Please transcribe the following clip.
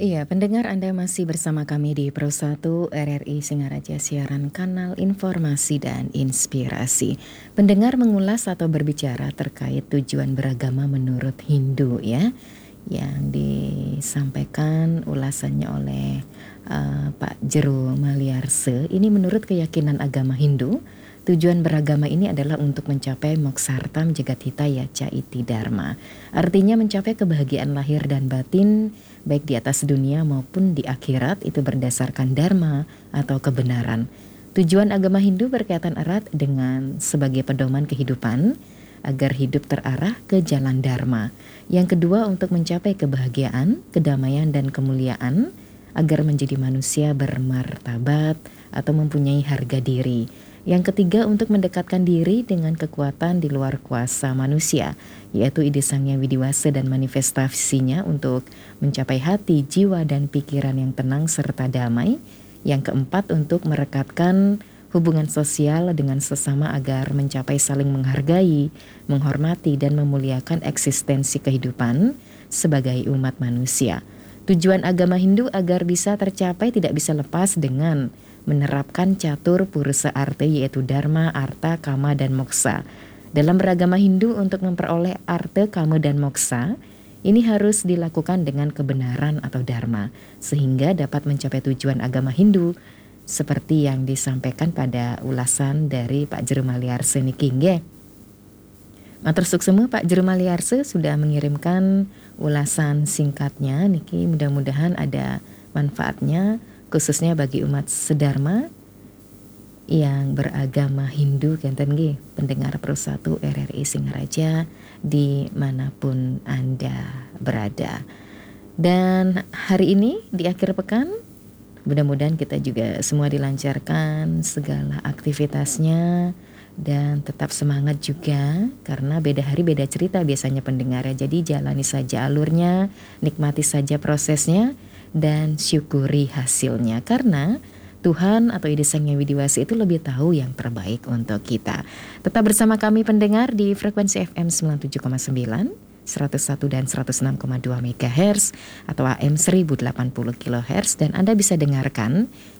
Iya, pendengar Anda masih bersama kami di Pro 1 RRI Singaraja Siaran Kanal Informasi dan Inspirasi. Pendengar mengulas atau berbicara terkait tujuan beragama menurut Hindu ya, yang disampaikan ulasannya oleh Pak Jero Maliarse. Ini menurut keyakinan agama Hindu, tujuan beragama ini adalah untuk mencapai moksartam jagatitaya ca iti dharma. Artinya mencapai kebahagiaan lahir dan batin baik di atas dunia maupun di akhirat itu berdasarkan dharma atau kebenaran. Tujuan agama Hindu berkaitan erat dengan sebagai pedoman kehidupan agar hidup terarah ke jalan dharma. Yang kedua untuk mencapai kebahagiaan, kedamaian dan kemuliaan agar menjadi manusia bermartabat atau mempunyai harga diri. Yang ketiga untuk mendekatkan diri dengan kekuatan di luar kuasa manusia, yaitu ide Sangya Widiwasa dan manifestasinya untuk mencapai hati, jiwa dan pikiran yang tenang serta damai. Yang keempat untuk merekatkan hubungan sosial dengan sesama agar mencapai saling menghargai, menghormati dan memuliakan eksistensi kehidupan sebagai umat manusia. Tujuan agama Hindu agar bisa tercapai tidak bisa lepas dengan menerapkan catur purusa arti yaitu dharma, arta, kama, dan moksa. Dalam beragama Hindu untuk memperoleh arta, kama, dan moksa, ini harus dilakukan dengan kebenaran atau dharma, sehingga dapat mencapai tujuan agama Hindu, seperti yang disampaikan pada ulasan dari Pak Jero Maliarse niki nggih. Matur suksemu Pak Jero Maliarse sudah mengirimkan ulasan singkatnya niki, mudah-mudahan ada manfaatnya khususnya bagi umat sedharma yang beragama Hindu kenten nggih, pendengar Pro 1 RRI Singaraja dimanapun Anda berada. Dan hari ini di akhir pekan mudah-mudahan kita juga semua dilancarkan segala aktivitasnya dan tetap semangat juga, karena beda hari beda cerita biasanya pendengar ya. Jadi jalani saja alurnya, nikmati saja prosesnya dan syukuri hasilnya, karena Tuhan atau ide Sangya Widiwasa itu lebih tahu yang terbaik untuk kita. Tetap bersama kami pendengar di frekuensi FM 97,9, 101 dan 106,2 MHz atau AM 1080 kHz, dan Anda bisa dengarkan